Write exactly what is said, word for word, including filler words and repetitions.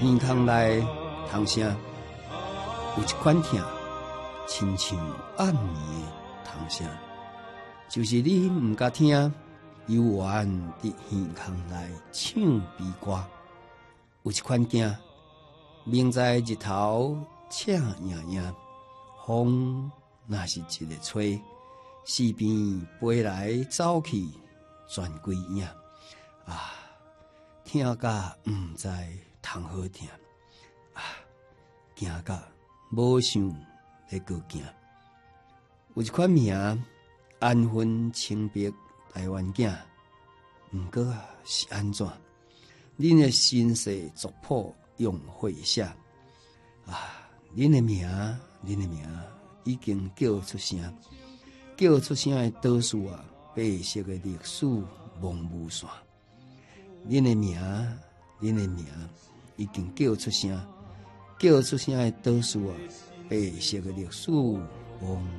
耳孔内通声，有一款疼，亲像暗暝的通声，就是你毋敢听，幽怨伫耳孔内唱悲歌。有一款惊，明知日头赤影影，风若是一个吹，四边飞来走去，全归影啊！听甲毋知通好听啊，惊甲无想要搁惊。有一款名安分清白台湾囝，毋过啊是安怎？恁的身世族谱用火写啊！恁的名，恁的名已经叫出声，叫出声的导师啊，白色的历史蒙雾线。恁的名，恁的名已经叫出声，叫出声的导师啊，白色的历史蒙